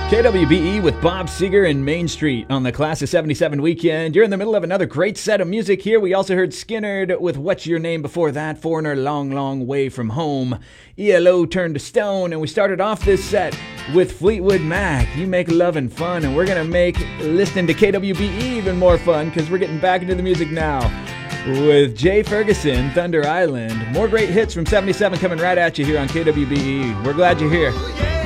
KWBE with Bob Seger and Main Street on the Class of 77 weekend. You're in the middle of another great set of music here. We also heard Skynyrd with What's Your Name before that, Foreigner, Long, Long Way From Home. ELO Turned to Stone, and we started off this set with Fleetwood Mac, You Make Lovin' Fun, and we're going to make listening to KWBE even more fun because we're getting back into the music now with Jay Ferguson, Thunder Island. More great hits from 77 coming right at you here on KWBE. We're glad you're here.